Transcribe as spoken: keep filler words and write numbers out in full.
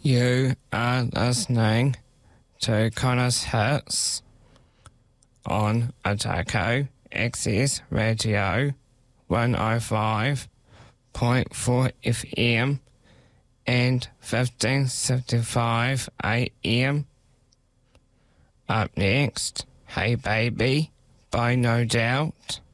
You are listening to Connor's Hits on Otago Access Radio one oh five point four F M and fifteen seventy-five A M. Up next, Hey Baby by No Doubt.